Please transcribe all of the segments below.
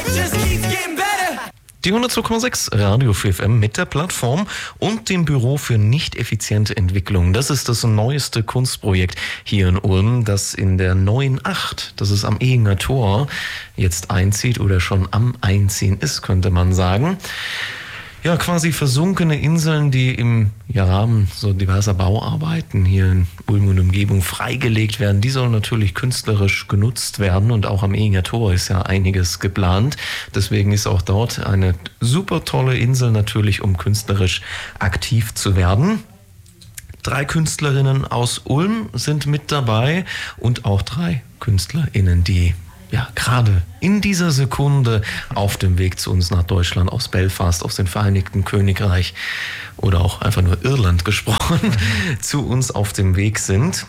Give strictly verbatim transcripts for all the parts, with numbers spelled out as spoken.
just keeps getting better. Die hundertzwei Komma sechs Radio vier F M mit der Plattform und dem Büro für nicht effiziente Entwicklung. Das ist das neueste Kunstprojekt hier in Ulm, das in der neuen acht, das ist am Ehinger Tor, jetzt einzieht oder schon am Einziehen ist, könnte man sagen. Ja, quasi versunkene Inseln, die im ja, Rahmen so diverser Bauarbeiten hier in Ulm und Umgebung freigelegt werden, die sollen natürlich künstlerisch genutzt werden und auch am Ehinger Tor ist ja einiges geplant. Deswegen ist auch dort eine super tolle Insel natürlich, um künstlerisch aktiv zu werden. Drei Künstlerinnen aus Ulm sind mit dabei und auch drei KünstlerInnen, die ja, gerade in dieser Sekunde auf dem Weg zu uns nach Deutschland, aus Belfast, aus dem Vereinigten Königreich oder auch einfach nur Irland gesprochen, mhm. zu uns auf dem Weg sind.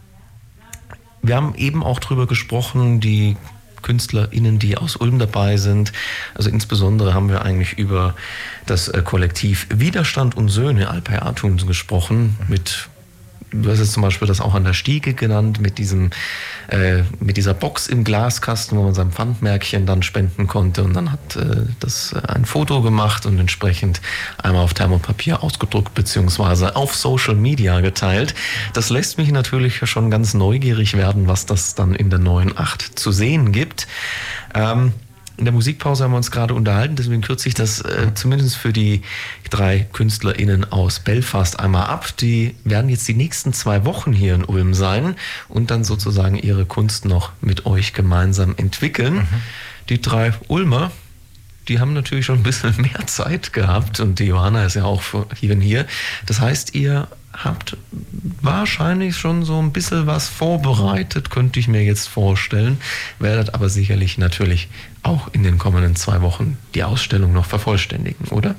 Wir haben eben auch drüber gesprochen, die KünstlerInnen, die aus Ulm dabei sind. Also insbesondere haben wir eigentlich über das Kollektiv Widerstand und Söhne Alper-Artun gesprochen, mit du hast jetzt zum Beispiel das auch an der Stiege genannt, mit diesem, äh, mit dieser Box im Glaskasten, wo man sein Pfandmärkchen dann spenden konnte. Und dann hat äh, das äh, ein Foto gemacht und entsprechend einmal auf Thermopapier ausgedruckt beziehungsweise auf Social Media geteilt. Das lässt mich natürlich schon ganz neugierig werden, was das dann in der neuen acht zu sehen gibt. Ähm, In der Musikpause haben wir uns gerade unterhalten, deswegen kürze ich das äh, zumindest für die drei KünstlerInnen aus Belfast einmal ab. Die werden jetzt die nächsten zwei Wochen hier in Ulm sein und dann sozusagen ihre Kunst noch mit euch gemeinsam entwickeln. Mhm. Die drei Ulmer, die haben natürlich schon ein bisschen mehr Zeit gehabt und die Johanna ist ja auch hier. hier. Das heißt, ihr habt wahrscheinlich schon so ein bisschen was vorbereitet, könnte ich mir jetzt vorstellen, werdet aber sicherlich natürlich auch in den kommenden zwei Wochen die Ausstellung noch vervollständigen, oder?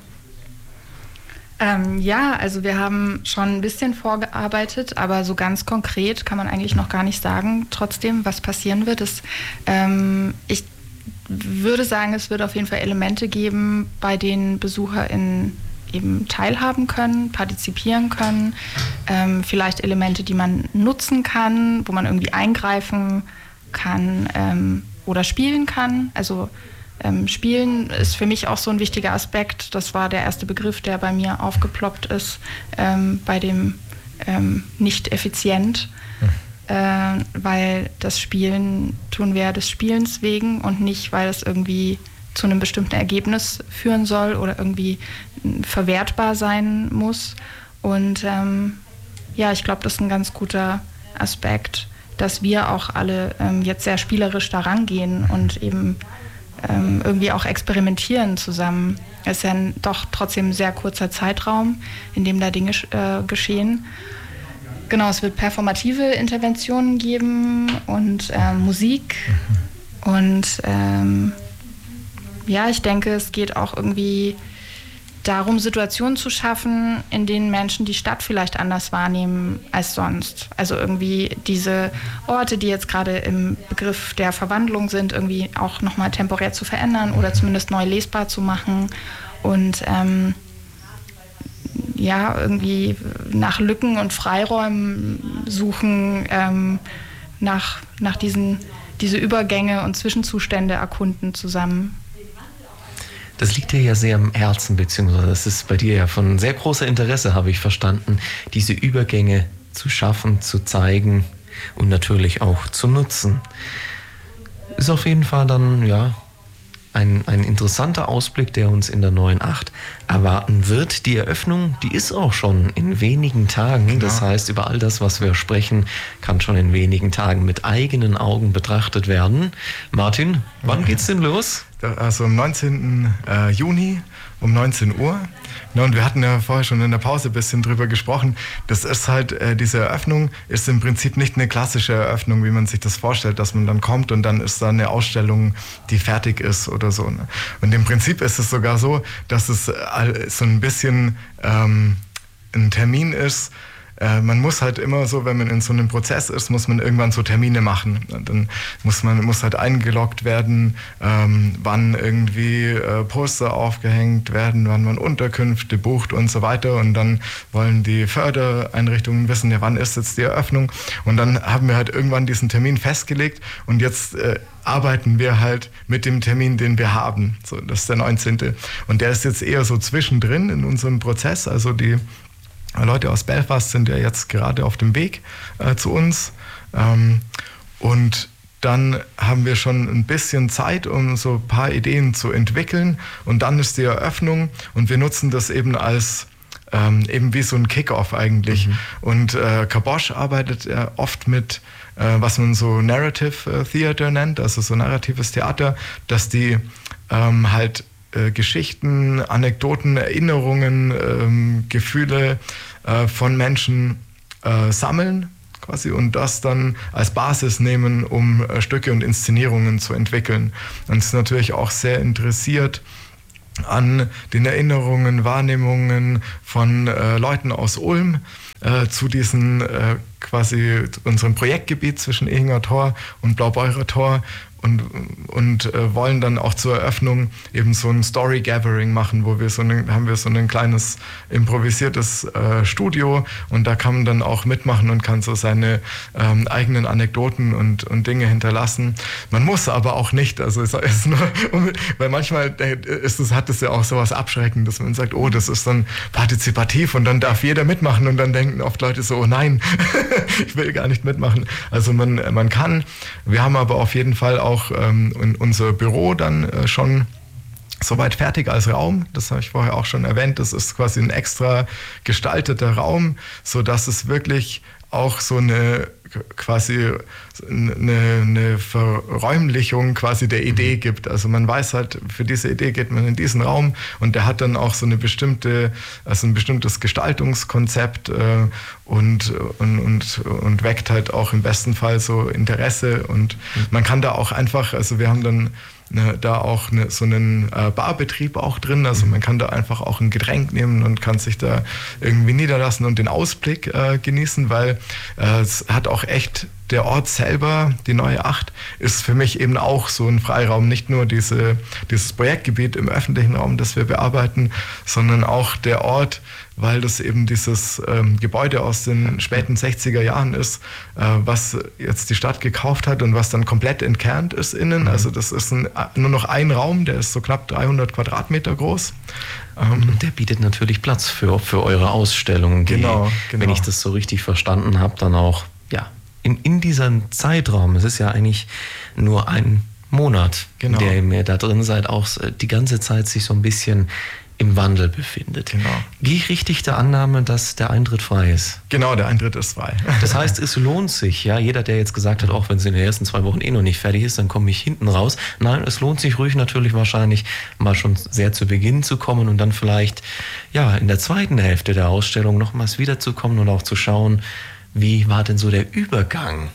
Ähm, ja, also wir haben schon ein bisschen vorgearbeitet, aber so ganz konkret kann man eigentlich noch gar nicht sagen, trotzdem, was passieren wird. Ist, ähm, ich würde sagen, es wird auf jeden Fall Elemente geben, bei denen BesucherInnen eben teilhaben können, partizipieren können, ähm, vielleicht Elemente, die man nutzen kann, wo man irgendwie eingreifen kann ähm, oder spielen kann. Also ähm, Spielen ist für mich auch so ein wichtiger Aspekt. Das war der erste Begriff, der bei mir aufgeploppt ist, ähm, bei dem ähm, nicht effizient, äh, weil das Spielen tun wir ja des Spielens wegen und nicht, weil es irgendwie zu einem bestimmten Ergebnis führen soll oder irgendwie verwertbar sein muss. Und ähm, ja, ich glaube, das ist ein ganz guter Aspekt, dass wir auch alle ähm, jetzt sehr spielerisch da rangehen und eben ähm, irgendwie auch experimentieren zusammen. Es ist ja ein, doch trotzdem ein sehr kurzer Zeitraum, in dem da Dinge äh, geschehen. Genau, es wird performative Interventionen geben und äh, Musik und ähm, ja, ich denke, es geht auch irgendwie darum, Situationen zu schaffen, in denen Menschen die Stadt vielleicht anders wahrnehmen als sonst. Also irgendwie diese Orte, die jetzt gerade im Begriff der Verwandlung sind, irgendwie auch nochmal temporär zu verändern oder zumindest neu lesbar zu machen und ähm, ja, irgendwie nach Lücken und Freiräumen suchen, ähm, nach, nach diesen diese Übergänge und Zwischenzustände erkunden zusammen. Das liegt dir ja sehr am Herzen, beziehungsweise das ist bei dir ja von sehr großer Interesse, habe ich verstanden, diese Übergänge zu schaffen, zu zeigen und natürlich auch zu nutzen. Ist auf jeden Fall dann, ja, ein, ein interessanter Ausblick, der uns in der neuen acht erwarten wird. Die Eröffnung, die ist auch schon in wenigen Tagen. Genau. Das heißt, über all das, was wir sprechen, kann schon in wenigen Tagen mit eigenen Augen betrachtet werden. Martin, wann geht's denn los? Also am neunzehnten Juni um neunzehn Uhr. Ja, und wir hatten ja vorher schon in der Pause ein bisschen drüber gesprochen. Das ist halt, äh, diese Eröffnung ist im Prinzip nicht eine klassische Eröffnung, wie man sich das vorstellt, dass man dann kommt und dann ist da eine Ausstellung, die fertig ist oder so. Ne? Und im Prinzip ist es sogar so, dass es äh, so ein bisschen ähm, ein Termin ist, äh, man muss halt immer so, wenn man in so einem Prozess ist, muss man irgendwann so Termine machen. Und dann muss man muss halt eingeloggt werden, ähm, wann irgendwie äh, Poster aufgehängt werden, wann man Unterkünfte bucht und so weiter. Und dann wollen die Fördereinrichtungen wissen, ja, wann ist jetzt die Eröffnung. Und dann haben wir halt irgendwann diesen Termin festgelegt und jetzt äh, arbeiten wir halt mit dem Termin, den wir haben. So, das ist der neunzehnte Und der ist jetzt eher so zwischendrin in unserem Prozess. Also die Leute aus Belfast sind ja jetzt gerade auf dem Weg äh, zu uns. Ähm, und dann haben wir schon ein bisschen Zeit, um so ein paar Ideen zu entwickeln. Und dann ist die Eröffnung und wir nutzen das eben als ähm, eben wie so ein Kick-Off eigentlich. Mhm. Und äh, Kabosch arbeitet äh, oft mit äh, was man so Narrative äh, Theater nennt, also so narratives Theater, dass die ähm, halt äh, Geschichten, Anekdoten, Erinnerungen, ähm, Gefühle äh, von Menschen äh, sammeln quasi und das dann als Basis nehmen, um äh, Stücke und Inszenierungen zu entwickeln. Und es ist natürlich auch sehr interessiert an den Erinnerungen, Wahrnehmungen von äh, Leuten aus Ulm äh, zu diesem äh, quasi unserem Projektgebiet zwischen Ehinger Tor und Blaubeurer Tor und, und äh, wollen dann auch zur Eröffnung eben so ein Story Gathering machen, wo wir so eine, haben wir so ein kleines improvisiertes äh, Studio und da kann man dann auch mitmachen und kann so seine ähm, eigenen Anekdoten und, und Dinge hinterlassen. Man muss aber auch nicht, also es ist nur, weil manchmal ist es, hat es ja auch sowas Abschreckendes, man sagt, oh, das ist dann partizipativ und dann darf jeder mitmachen und dann denken oft Leute so, oh nein, ich will gar nicht mitmachen. Also man, man kann, wir haben aber auf jeden Fall auch ähm, in unser Büro dann äh, schon soweit fertig als Raum. Das habe ich vorher auch schon erwähnt. Das ist quasi ein extra gestalteter Raum, sodass es wirklich auch so eine quasi eine, eine Verräumlichung quasi der Idee gibt. Also man weiß halt, für diese Idee geht man in diesen Raum und der hat dann auch so eine bestimmte, also ein bestimmtes Gestaltungskonzept äh, und, und, und, und weckt halt auch im besten Fall so Interesse und man kann da auch einfach, also wir haben dann Ne, da auch ne, so einen äh, Barbetrieb auch drin, also man kann da einfach auch ein Getränk nehmen und kann sich da irgendwie niederlassen und den Ausblick äh, genießen, weil äh, es hat auch echt, der Ort selber, die neue Acht, ist für mich eben auch so ein Freiraum, nicht nur diese, dieses Projektgebiet im öffentlichen Raum, das wir bearbeiten, sondern auch der Ort, weil das eben dieses ähm, Gebäude aus den späten sechziger Jahren ist, äh, was jetzt die Stadt gekauft hat und was dann komplett entkernt ist innen. Mhm. Also das ist ein, nur noch ein Raum, der ist so knapp dreihundert Quadratmeter groß. Ähm, und der bietet natürlich Platz für, für eure Ausstellung, die, genau, genau. wenn ich das so richtig verstanden habe, dann auch ja, in, in diesem Zeitraum, es ist ja eigentlich nur ein Monat, genau. in dem ihr da drin seid, auch die ganze Zeit sich so ein bisschen im Wandel befindet. Genau. Gehe ich richtig der Annahme, dass der Eintritt frei ist? Genau, der Eintritt ist frei. Das heißt, es lohnt sich, ja, jeder, der jetzt gesagt hat, auch wenn es in den ersten zwei Wochen eh noch nicht fertig ist, dann komme ich hinten raus. Nein, es lohnt sich ruhig natürlich wahrscheinlich mal schon sehr zu Beginn zu kommen und dann vielleicht, ja, in der zweiten Hälfte der Ausstellung nochmals wiederzukommen und auch zu schauen, wie war denn so der Übergang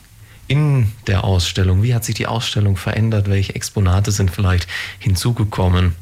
in der Ausstellung? Wie hat sich die Ausstellung verändert? Welche Exponate sind vielleicht hinzugekommen?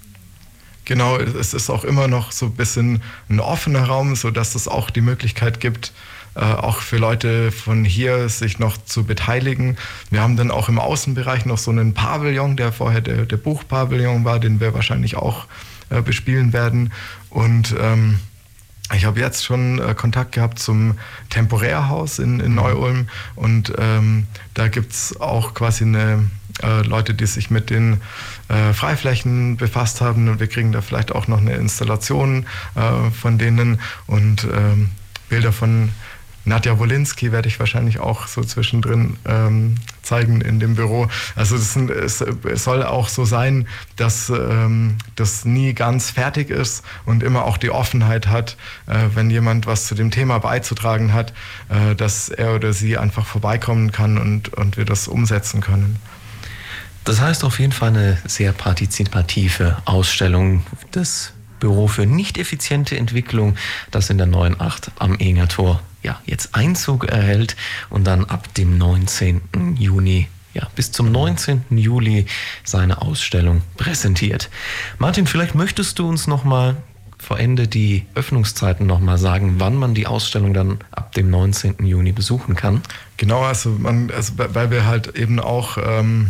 Genau, es ist auch immer noch so ein bisschen ein offener Raum, sodass es auch die Möglichkeit gibt, äh, auch für Leute von hier sich noch zu beteiligen. Wir haben dann auch im Außenbereich noch so einen Pavillon, der vorher der, der Buchpavillon war, den wir wahrscheinlich auch äh, bespielen werden. Und ähm, ich habe jetzt schon äh, Kontakt gehabt zum Temporärhaus in, in Neu-Ulm und ähm, da gibt es auch quasi eine Äh, Leute, die sich mit den äh, Freiflächen befasst haben und wir kriegen da vielleicht auch noch eine Installation äh, von denen und ähm, Bilder von Nadja Wolinski werde ich wahrscheinlich auch so zwischendrin ähm, zeigen in dem Büro. Also das sind, es, es soll auch so sein, dass ähm, das nie ganz fertig ist und immer auch die Offenheit hat, äh, wenn jemand was zu dem Thema beizutragen hat, äh, dass er oder sie einfach vorbeikommen kann und, und wir das umsetzen können. Das heißt auf jeden Fall eine sehr partizipative Ausstellung des Büro für nicht effiziente Entwicklung, das in der neuen Acht am Ehinger Tor ja, jetzt Einzug erhält und dann ab dem neunzehnten Juni, ja, bis zum neunzehnten Juli seine Ausstellung präsentiert. Martin, vielleicht möchtest du uns noch mal vor Ende die Öffnungszeiten noch mal sagen, wann man die Ausstellung dann ab dem neunzehnten Juni besuchen kann? Genau, also, man, also weil wir halt eben auch ähm,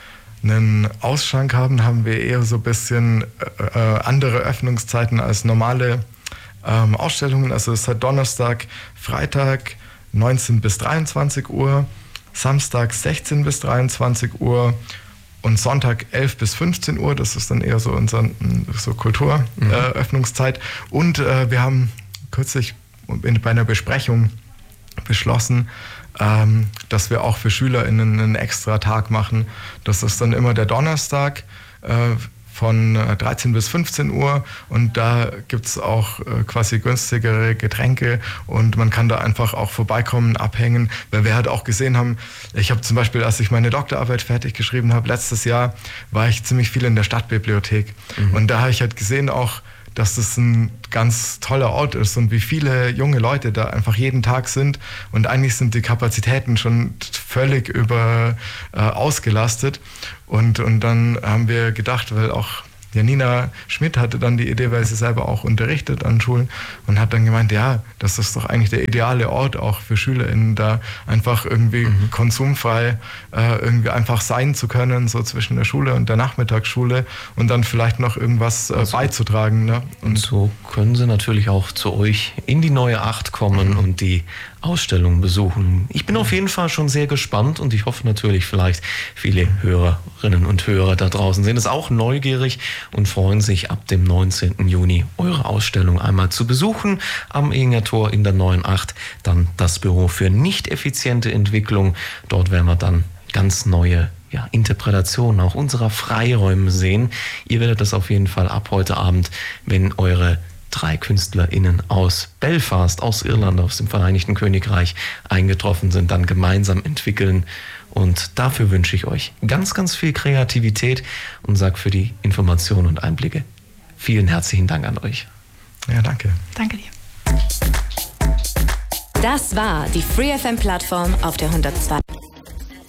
einen Ausschank haben, haben wir eher so ein bisschen äh, andere Öffnungszeiten als normale ähm, Ausstellungen. Also es ist halt Donnerstag, Freitag neunzehn bis dreiundzwanzig Uhr, Samstag sechzehn bis dreiundzwanzig Uhr und Sonntag elf bis fünfzehn Uhr. Das ist dann eher so unsere so Kulturöffnungszeit. Mhm. Äh, und äh, wir haben kürzlich bei einer Besprechung beschlossen, ähm, dass wir auch für SchülerInnen einen extra Tag machen. Das ist dann immer der Donnerstag äh, von dreizehn bis fünfzehn Uhr und da gibt es auch äh, quasi günstigere Getränke und man kann da einfach auch vorbeikommen, abhängen, weil wir halt auch gesehen haben, ich habe zum Beispiel, als ich meine Doktorarbeit fertig geschrieben habe, letztes Jahr war ich ziemlich viel in der Stadtbibliothek mhm. und da habe ich halt gesehen auch, dass das ein ganz toller Ort ist und wie viele junge Leute da einfach jeden Tag sind und eigentlich sind die Kapazitäten schon völlig über äh, ausgelastet und, und dann haben wir gedacht, weil auch Janina Schmidt hatte dann die Idee, weil sie selber auch unterrichtet an Schulen und hat dann gemeint, ja, das ist doch eigentlich der ideale Ort auch für SchülerInnen, da einfach irgendwie mhm. konsumfrei äh, irgendwie einfach sein zu können, so zwischen der Schule und der Nachmittagsschule und dann vielleicht noch irgendwas äh, also, beizutragen. Ne? Und, und so können sie natürlich auch zu euch in die neue Acht kommen mhm. und die Ausstellung besuchen. Ich bin auf jeden Fall schon sehr gespannt und ich hoffe natürlich vielleicht viele Hörerinnen und Hörer da draußen sind es auch neugierig und freuen sich ab dem neunzehnten Juni eure Ausstellung einmal zu besuchen am Ehinger Tor in der neuen Acht. Dann das Büro für nicht effiziente Entwicklung. Dort werden wir dann ganz neue ja, Interpretationen auch unserer Freiräume sehen. Ihr werdet das auf jeden Fall ab heute Abend, wenn eure drei KünstlerInnen aus Belfast, aus Irland, aus dem Vereinigten Königreich eingetroffen sind, dann gemeinsam entwickeln. Und dafür wünsche ich euch ganz, ganz viel Kreativität und sage für die Informationen und Einblicke vielen herzlichen Dank an euch. Ja, danke. Danke dir. Das war die Free F M-Plattform auf der hundertzwei.